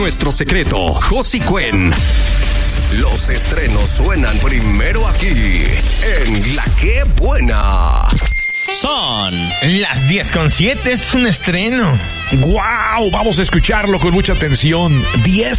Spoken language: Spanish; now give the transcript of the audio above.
Nuestro secreto, Josie Cuen. Los estrenos suenan primero aquí, en La Qué Buena. Son las 10:07, es un estreno. ¡Guau! Vamos a escucharlo con mucha atención. 10